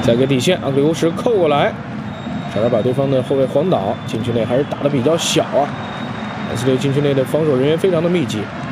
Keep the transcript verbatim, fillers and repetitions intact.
再给底线，阿格里乌什扣过来，差点把对方的后卫晃倒。禁区内还是打得比较小啊，莱斯队禁区内的防守人员非常的密集。